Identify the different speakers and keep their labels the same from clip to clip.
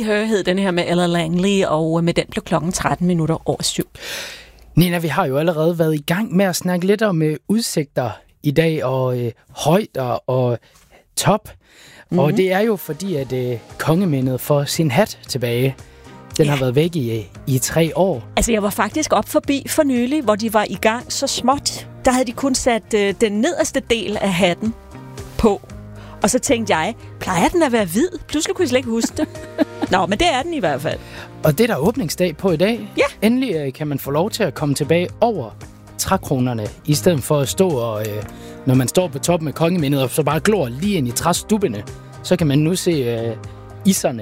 Speaker 1: Her hed den her med Ella Langley, og med den blev klokken 7:13.
Speaker 2: Nina, vi har jo allerede været i gang med at snakke lidt om udsigter i dag, og højder og top. Mm-hmm. Og det er jo fordi, at kongemindet får sin hat tilbage. Den har været væk i 3 år.
Speaker 1: Altså, jeg var faktisk op forbi for nylig, hvor de var i gang så småt. Der havde de kun sat den nederste del af hatten på. Og så tænkte jeg, plejer den at være hvid? Pludselig kunne jeg slet ikke huske det. Nå, men det er den i hvert fald.
Speaker 2: Og det er der åbningsdag på i dag.
Speaker 1: Ja.
Speaker 2: Endelig kan man få lov til at komme tilbage over trækronerne, i stedet for at stå og, når man står på toppen af kongemindet, og så bare glor lige ind i træstubbene, så kan man nu se iserne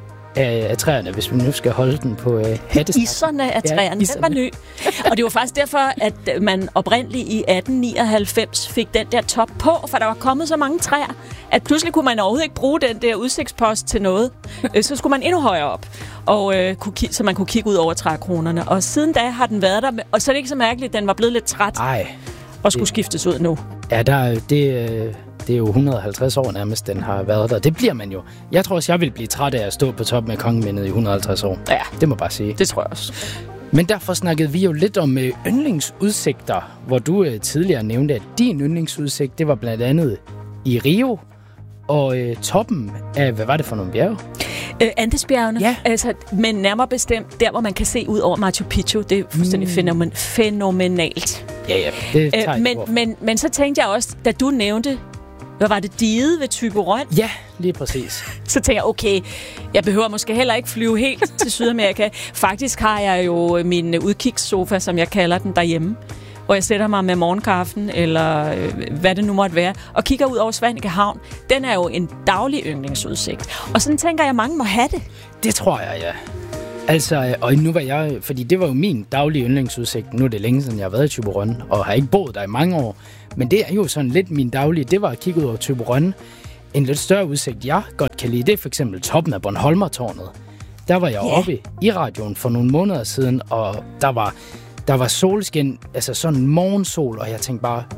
Speaker 2: af træerne, hvis vi nu skal holde den på hattesnak.
Speaker 1: Iserne af træerne, ja, den var ny. Og det var faktisk derfor, at man oprindeligt i 1899 fik den der top på, for der var kommet så mange træer, at pludselig kunne man overhovedet ikke bruge den der udsigtspost til noget. Så skulle man endnu højere op, og så man kunne kigge ud over trækronerne. Og siden da har den været der, og så er det ikke så mærkeligt, at den var blevet lidt træt og skulle skiftes ud nu.
Speaker 2: Ja, det er jo 150 år nærmest, den har været der. Det bliver man jo. Jeg tror også, jeg vil blive træt af at stå på toppen af kongemindet i 150 år.
Speaker 1: Ja,
Speaker 2: det må jeg bare sige.
Speaker 1: Det tror jeg også.
Speaker 2: Men derfor snakkede vi jo lidt om yndlingsudsigter, hvor du tidligere nævnte, at din yndlingsudsigt, det var blandt andet i Rio, og toppen af, hvad var det for nogle bjerge?
Speaker 1: Andesbjergene.
Speaker 2: Ja.
Speaker 1: Altså, men nærmere bestemt, der hvor man kan se ud over Machu Picchu, det er fuldstændig fænomenalt.
Speaker 2: Ja, det tager
Speaker 1: men så tænkte jeg også, da du nævnte, hvad var det, diget ved Thyborøn?
Speaker 2: Ja, lige præcis.
Speaker 1: Så tænkte jeg, okay, jeg behøver måske heller ikke flyve helt til Sydamerika. Faktisk har jeg jo min udkigssofa, som jeg kalder den, derhjemme, hvor jeg sætter mig med morgenkaffen, eller hvad det nu måtte være, og kigger ud over Svaneke Havn. Den er jo en daglig yndlingsudsigt. Og sådan tænker jeg, mange må have det.
Speaker 2: Det tror jeg, ja. Altså, og nu var jeg, fordi det var jo min daglige yndlingsudsigt. Nu er det længe siden, jeg har været i Thyborøn, og har ikke boet der i mange år. Men det er jo sådan lidt min daglige, det var at kigge ud over Thyborøn. En lidt større udsigt, jeg godt kan lide, det er for eksempel toppen af Bornholmertårnet. Der var jeg oppe i radioen for nogle måneder siden, og der var solskin, altså sådan en morgensol, og jeg tænkte bare,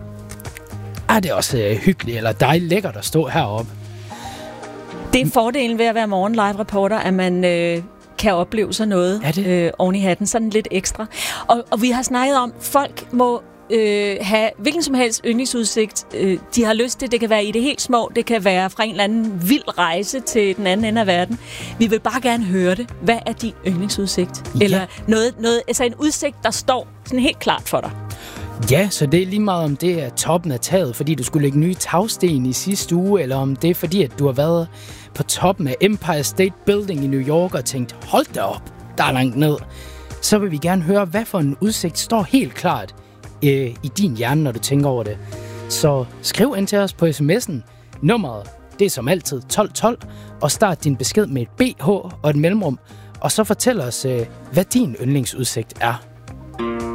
Speaker 2: det er også hyggeligt, eller dejligt lækkert at stå heroppe.
Speaker 1: Det er fordelen ved at være morgen-live-reporter, at man kan opleve sådan noget oven i hatten, sådan lidt ekstra. Og vi har snakket om, folk må have hvilken som helst yndlingsudsigt, de har lyst til. Det kan være i det helt små, det kan være fra en eller anden vild rejse til den anden ende af verden. Vi vil bare gerne høre det. Hvad er din yndlingsudsigt? Ja. Eller noget, altså en udsigt, der står sådan helt klart for dig.
Speaker 2: Ja, så det er lige meget om det er toppen af taget, fordi du skulle lægge nye tagsten i sidste uge, eller om det er fordi, at du har været på toppen af Empire State Building i New York og tænkt, hold da op, der er langt ned. Så vil vi gerne høre, hvad for en udsigt står helt klart i din hjerne, når du tænker over det. Så skriv ind til os på sms'en. Nummeret, det er som altid 1212, og start din besked med et BH og et mellemrum, og så fortæl os, hvad din yndlingsudsigt er.